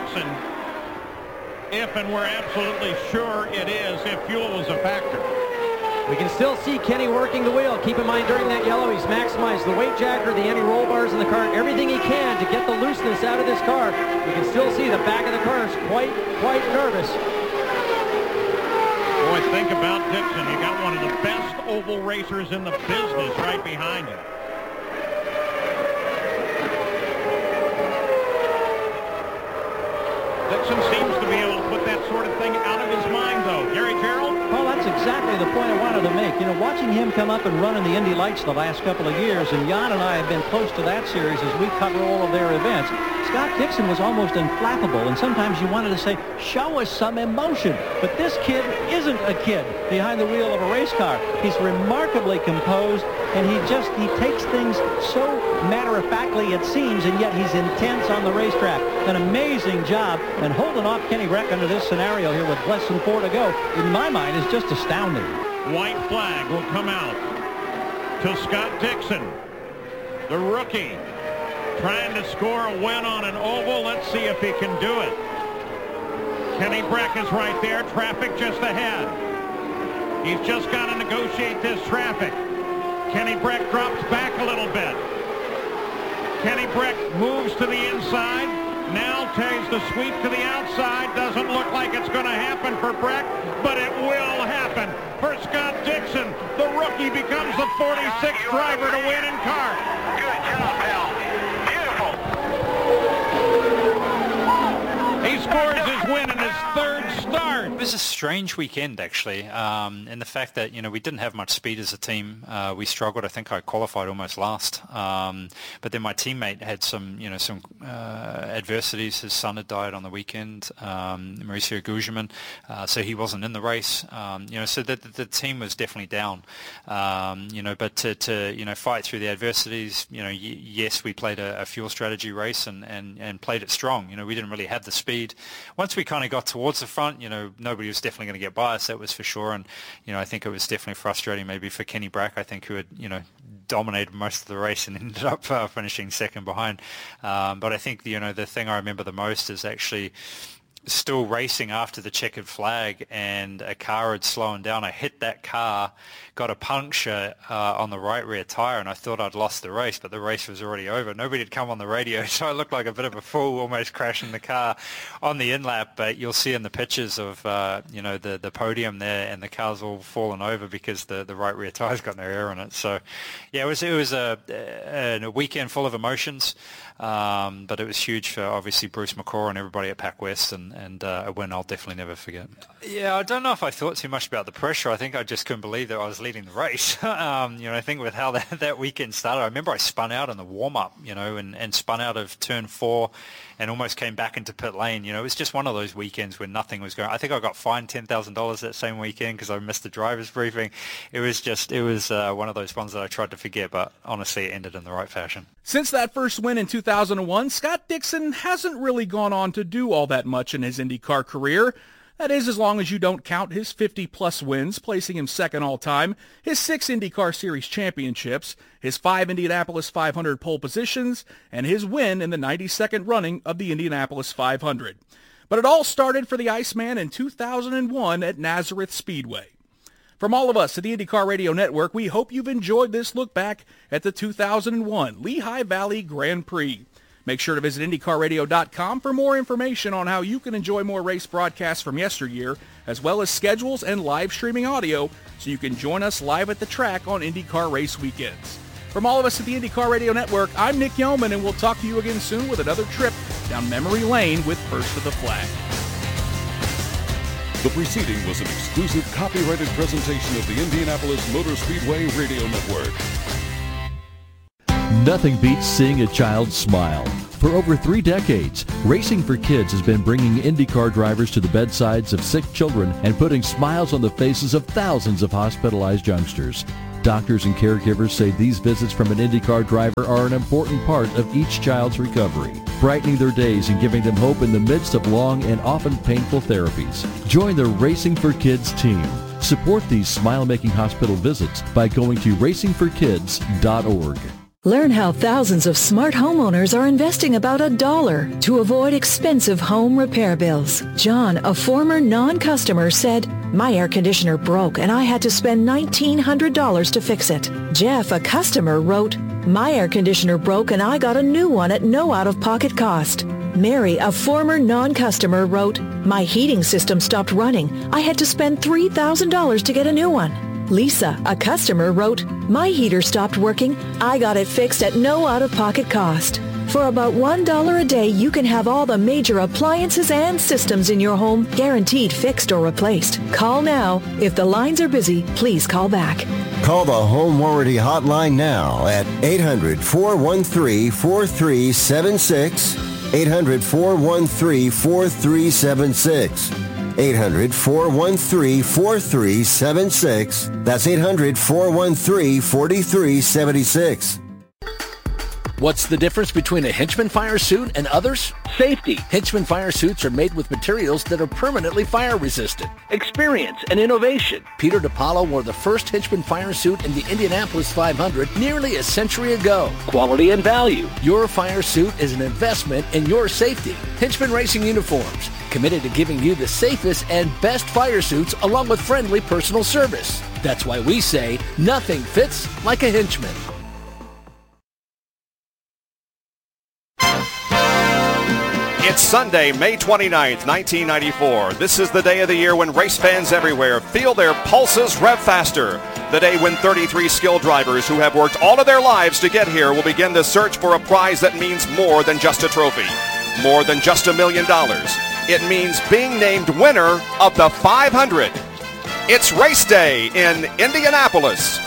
Dixon, if and we're absolutely sure it is, if fuel is a factor. We can still see Kenny working the wheel. Keep in mind, during that yellow, he's maximized the weight jacker, the anti-roll bars in the car, everything he can to get the looseness out of this car. We can still see the back of the car is quite nervous. Boy, think about Dixon. You got one of the best oval racers in the business right behind you. Dixon seems to be able to put that sort of thing out of his mind, though. Gary Terrell? Well, that's exactly the point I wanted to make. You know, watching him come up and run in the Indy Lights the last couple of years, and Jan and I have been close to that series as we cover all of their events. Scott Dixon was almost unflappable, and sometimes you wanted to say, show us some emotion. But this kid isn't a kid behind the wheel of a race car. He's remarkably composed, and he takes things so matter-of-factly, it seems, and yet he's intense on the racetrack. An amazing job, and holding off Kenny Brack under this scenario here with less than 4 to go, in my mind, is just astounding. White flag will come out to Scott Dixon, the rookie, trying to score a win on an oval. Let's see if he can do it. Kenny Brack is right there. Traffic just ahead. He's just got to negotiate this traffic. Kenny Brack drops back a little bit. Kenny Brack moves to the inside. Now takes the sweep to the outside. Doesn't look like it's going to happen for Brack, but it will happen for Scott Dixon. The rookie becomes the 46th driver to win in kart. Good job, pal. Beautiful. He scores his win in his third start. It was a strange weekend, actually, in the fact that, you know, we didn't have much speed as a team. We struggled. I think I qualified almost last. But then my teammate had some adversities. His son had died on the weekend, Mauricio Gugelmin, so he wasn't in the race. So the team was definitely down. But to fight through the adversities, yes, we played a fuel strategy race and played it strong. We didn't really have the speed. Once we kind of got towards the front, nobody was definitely going to get by us, that was for sure. And, I think it was definitely frustrating maybe for Kenny Brack, I think, who had, dominated most of the race and ended up finishing second behind. But I think, the thing I remember the most is actually still racing after the checkered flag and a car had slowed down. I hit that car, got a puncture on the right rear tire, and I thought I'd lost the race, but the race was already over. Nobody had come on the radio, so I looked like a bit of a fool, almost crashing the car on the in-lap. But you'll see in the pictures of the podium there, and the car's all fallen over because the right rear tire's got no air in it. So yeah, it was a weekend full of emotions, but it was huge for obviously Bruce McCraw and everybody at Pac West, and a win I'll definitely never forget. Yeah, I don't know if I thought too much about the pressure. I think I just couldn't believe that I was leading the race. I think with how that weekend started, I remember I spun out in the warm-up, and spun out of turn 4 and almost came back into pit lane. It was just one of those weekends when nothing was going. I think I got fined $10,000 that same weekend because I missed the driver's briefing. It was one of those ones that I tried to forget, but honestly it ended in the right fashion. Since that first win in 2001, Scott Dixon hasn't really gone on to do all that much in his IndyCar career. That is, as long as you don't count his 50-plus wins, placing him second all-time, his 6 IndyCar Series championships, his 5 Indianapolis 500 pole positions, and his win in the 92nd running of the Indianapolis 500. But it all started for the Iceman in 2001 at Nazareth Speedway. From all of us at the IndyCar Radio Network, we hope you've enjoyed this look back at the 2001 Lehigh Valley Grand Prix. Make sure to visit IndyCarRadio.com for more information on how you can enjoy more race broadcasts from yesteryear, as well as schedules and live streaming audio, so you can join us live at the track on IndyCar race weekends. From all of us at the IndyCar Radio Network, I'm Nick Yeoman, and we'll talk to you again soon with another trip down memory lane with First to the Flag. The preceding was an exclusive copyrighted presentation of the Indianapolis Motor Speedway Radio Network. Nothing beats seeing a child smile. For over 3 decades, Racing for Kids has been bringing IndyCar drivers to the bedsides of sick children and putting smiles on the faces of thousands of hospitalized youngsters. Doctors and caregivers say these visits from an IndyCar driver are an important part of each child's recovery, brightening their days and giving them hope in the midst of long and often painful therapies. Join the Racing for Kids team. Support these smile-making hospital visits by going to racingforkids.org. Learn how thousands of smart homeowners are investing about $1 to avoid expensive home repair bills. John, a former non-customer, said, "My air conditioner broke and I had to spend $1,900 to fix it." Jeff, a customer, wrote, "My air conditioner broke and I got a new one at no out-of-pocket cost." Mary, a former non-customer, wrote, "My heating system stopped running. I had to spend $3,000 to get a new one." Lisa, a customer, wrote, "My heater stopped working. I got it fixed at no out-of-pocket cost." For about $1 a day, you can have all the major appliances and systems in your home guaranteed fixed or replaced. Call now. If the lines are busy, please call back. Call the Home Warranty Hotline now at 800-413-4376, 800-413-4376. 800-413-4376. That's 800-413-4376. What's the difference between a Hinchman fire suit and others? Safety. Hinchman fire suits are made with materials that are permanently fire resistant. Experience and innovation. Peter DiPaolo wore the first Hinchman fire suit in the Indianapolis 500 nearly a century ago. Quality and value. Your fire suit is an investment in your safety. Hinchman Racing Uniforms. Committed to giving you the safest and best fire suits along with friendly personal service. That's why we say nothing fits like a Hinchman. It's Sunday, May 29th, 1994. This is the day of the year when race fans everywhere feel their pulses rev faster. The day when 33 skilled drivers who have worked all of their lives to get here will begin to search for a prize that means more than just a trophy, more than just $1 million. It means being named winner of the 500. It's race day in Indianapolis.